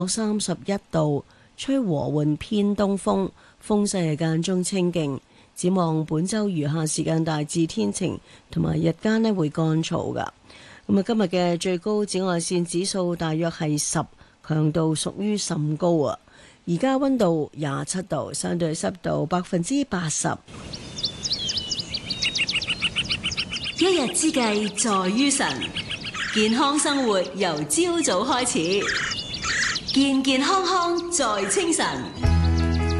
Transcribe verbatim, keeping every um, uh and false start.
三十一度，吹和緩偏東風，風勢係間中清勁。展望本週餘下時間大致天晴，同埋日間呢會乾燥噶。咁啊，今日嘅最高紫外線指數大約係十，強度屬於甚高啊。而家溫度廿七度，相對濕度百分之八十。 一日之計在於晨，健康生活由朝早開始，健健康康在清晨。